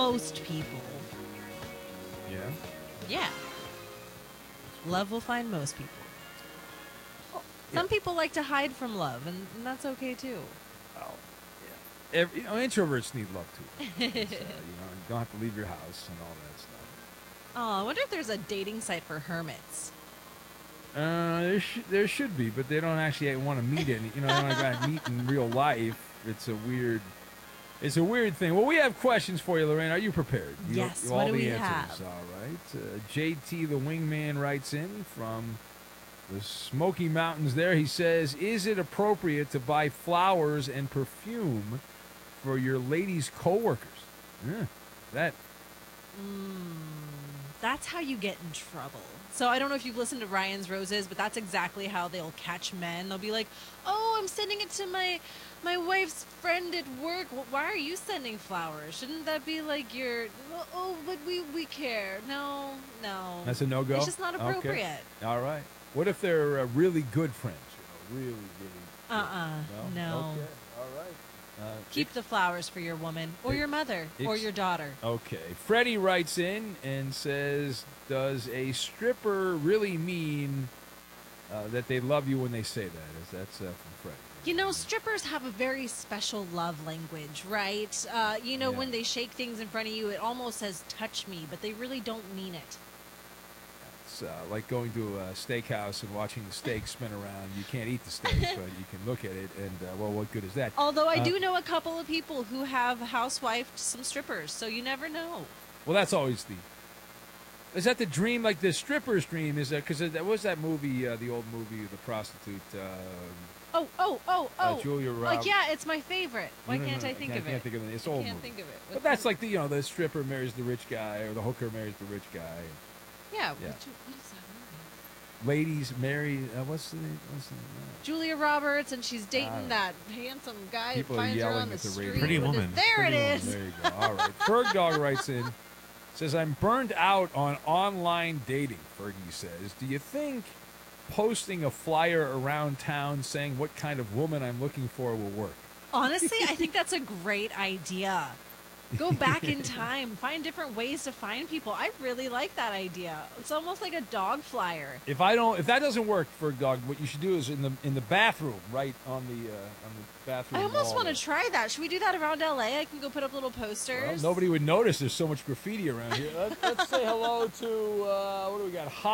most people. Yeah. Yeah. Love will find most people. Yeah. Some people like to hide from love, and that's okay too. Well, yeah. Introverts need love too. You don't have to leave your house and all that stuff. Oh, I wonder if there's a dating site for hermits. There should be, but they don't actually want to meet any. They don't got to meet in real life. It's a weird thing. Well, we have questions for you, Lorraine. Are you prepared? Yes. All What do the we answers. have? All right. JT the Wingman writes in from the Smoky Mountains. There, he says, "Is it appropriate to buy flowers and perfume for your ladies' coworkers?" That. That's how you get in trouble. So I don't know if you've listened to Ryan's Roses, but that's exactly how they'll catch men. They'll be like, "Oh, I'm sending it to my wife's friend at work. Well, why are you sending flowers? Shouldn't that be like your? Oh, but we care. No. That's a no-go? It's just not appropriate. Okay. All right. What if they're really good friends? Really good? No. Okay. All right. Keep the flowers for your woman or your mother or your daughter. Okay. Freddie writes in and says, "Does a stripper really mean that they love you when they say that?" That's from Freddie. Strippers have a very special love language, right? When they shake things in front of you, it almost says "touch me," but they really don't mean it. It's like going to a steakhouse and watching the steak spin around. You can't eat the steak, but you can look at it, and, what good is that? Although I do know a couple of people who have housewifed some strippers, so you never know. Well, that's always is that the dream, like the stripper's dream? Is that, because that was that movie, the old movie, The Prostitute, Julia Roberts. Yeah, it's my favorite. Why can't I think of it? I can't think of it. It's old movie. I can't think of it. But that's like the stripper marries the rich guy, or the hooker marries the rich guy. Yeah. Yeah. What is that movie? Ladies marry. What's the name? Julia Roberts, and she's dating that handsome guy. People who are finds her yelling on the at the street. radio. Pretty Woman. There Pretty it Woman. is. There you go. All right. Ferg Dog writes in, says, "I'm burned out on online dating." Fergie says, "Do you think posting a flyer around town saying what kind of woman I'm looking for will work?" Honestly, I think that's a great idea. Go back in time, find different ways to find people. I really like that idea. It's almost like a dog flyer. If that doesn't work for Dog, what you should do is in the bathroom, right on the bathroom. I almost wall want to try that. Should we do that around LA? I can go put up little posters. Well, nobody would notice. There's so much graffiti around here. Let's say hello to what do we got?